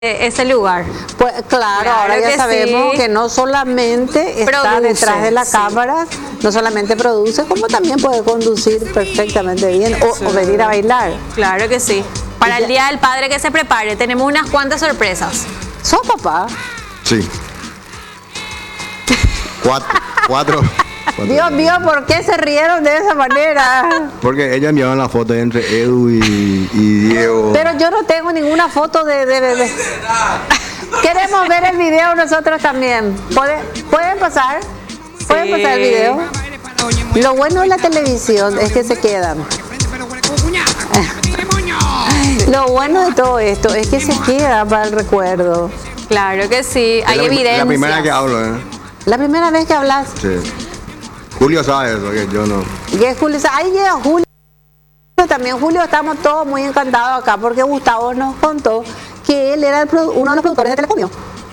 ese lugar. Pues claro, ahora ya sabemos que no solamente está detrás de la cámara, no solamente produce, como también puede conducir perfectamente bien o venir a bailar. Claro que sí. Para el Día del Padre que se prepare, tenemos unas cuantas sorpresas. ¿Sos papá? Sí. Cuatro. Dios mío, ¿por qué se rieron de esa manera? Porque ella enviaba la foto entre Edu y Diego. Pero yo no tengo ninguna foto de bebé. Queremos ver el video nosotros también. ¿Pueden pasar? ¿Pueden pasar el video? Lo bueno de la televisión es que se quedan. Lo bueno de todo esto es que se queda para el recuerdo. Claro que sí, hay evidencia. La primera vez que hablo, ¿eh? ¿La primera vez que hablas? Sí. Julio sabe eso, que yo no. ¿Qué Julio? Ahí llega Julio. También Julio, estamos todos muy encantados acá porque Gustavo nos contó que él era uno de los productores de Telecomio.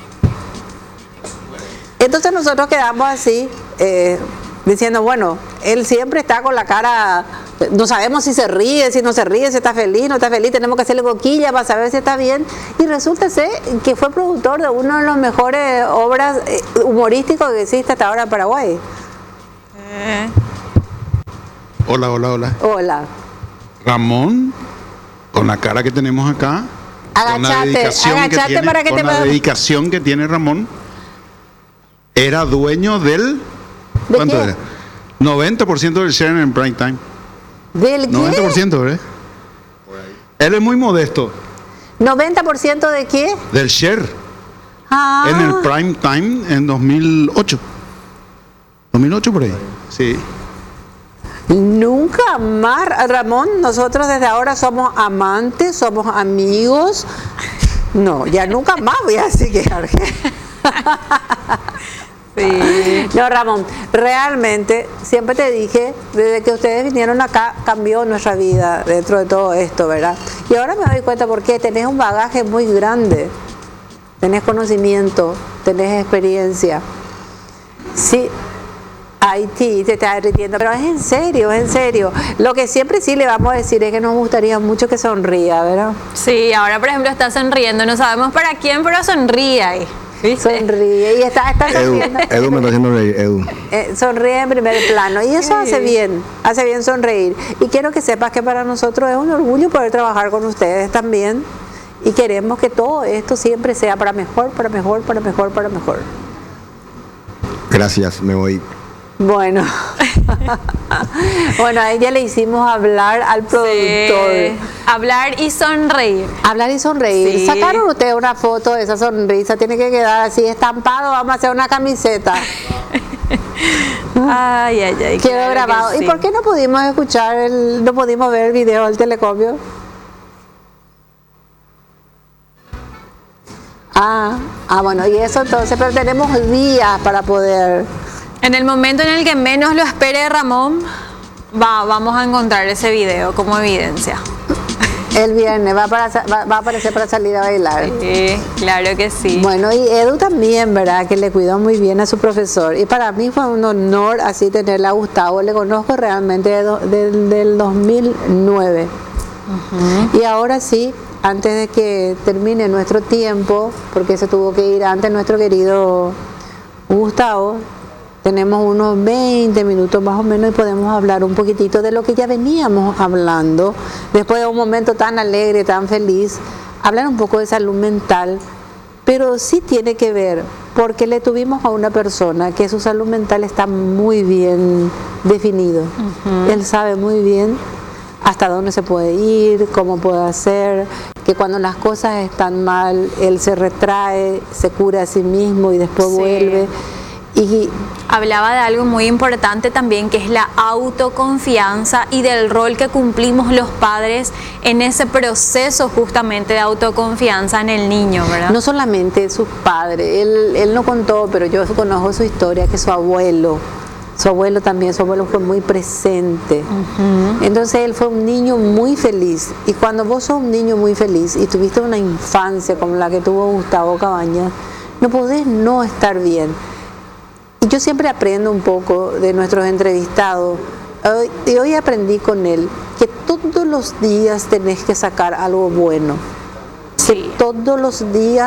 Entonces nosotros quedamos así, diciendo, bueno, él siempre está con la cara, no sabemos si se ríe, si no se ríe, si está feliz, no está feliz, tenemos que hacerle boquilla para saber si está bien. Y resulta ser que fue productor de una de las mejores obras humorísticas que existe hasta ahora en Paraguay. Hola. Hola. Ramón, con la cara que tenemos acá, agachate para que te la dedicación que tiene Ramón, era dueño del... ¿De ¿cuánto qué? era? 90% del share en prime time. ¿Del qué? 90%, ¿verdad? Él es muy modesto. ¿90% de qué? Del share Ah. en el prime time en 2008. 2008 por ahí. Sí. Nunca más, Ramón, nosotros desde ahora somos amantes, somos amigos. No, ya nunca más voy a decir que sí. No, Ramón, realmente siempre te dije, desde que ustedes vinieron acá, cambió nuestra vida dentro de todo esto, ¿verdad? Y ahora me doy cuenta porque tenés un bagaje muy grande, tenés conocimiento, tenés experiencia. Sí. Haití te está derritiendo, pero es en serio, es en serio. Lo que siempre sí le vamos a decir es que nos gustaría mucho que sonría, ¿verdad? Sí, ahora por ejemplo está sonriendo, no sabemos para quién, pero sonríe ahí. ¿Viste? Sonríe y está sonriendo. Edu me está haciendo reír, Edu. Sonríe en primer plano y eso hace bien sonreír. Y quiero que sepas que para nosotros es un orgullo poder trabajar con ustedes también y queremos que todo esto siempre sea para mejor, para mejor, para mejor, para mejor. Gracias, me voy. Bueno, bueno, a ella le hicimos hablar al productor. Sí. Hablar y sonreír. Hablar y sonreír. Sí. Sacaron ustedes una foto de esa sonrisa, tiene que quedar así estampado, vamos a hacer una camiseta. Ay. Quedó claro grabado. que sí. ¿Y por qué no pudimos escuchar, no pudimos ver el video del Telecomio? Bueno, y eso entonces, pero tenemos días para poder... En el momento en el que menos lo espere Ramón, vamos a encontrar ese video como evidencia. El viernes va a aparecer para salir a bailar. Sí, claro que sí. Bueno, y Edu también, ¿verdad? Que le cuidó muy bien a su profesor. Y para mí fue un honor así tenerle a Gustavo. Le conozco realmente del 2009. Y ahora sí, antes de que termine nuestro tiempo, porque se tuvo que ir antes nuestro querido Gustavo, tenemos unos 20 minutos más o menos y podemos hablar un poquitito de lo que ya veníamos hablando, después de un momento tan alegre, tan feliz, hablar un poco de salud mental, pero sí tiene que ver, porque le tuvimos a una persona que su salud mental está muy bien definido. Él sabe muy bien hasta dónde se puede ir, cómo puede hacer, que cuando las cosas están mal, él se retrae, se cura a sí mismo y después vuelve. Y hablaba de algo muy importante también, que es la autoconfianza y del rol que cumplimos los padres en ese proceso justamente de autoconfianza en el niño, ¿verdad? No solamente sus padres, él no contó, pero yo conozco su historia, que su abuelo también, su abuelo fue muy presente. Entonces él fue un niño muy feliz. Y cuando vos sos un niño muy feliz y tuviste una infancia como la que tuvo Gustavo Cabañas, no podés no estar bien. Y yo siempre aprendo un poco de nuestros entrevistados. Y hoy aprendí con él que todos los días tenés que sacar algo bueno. Sí. todos los días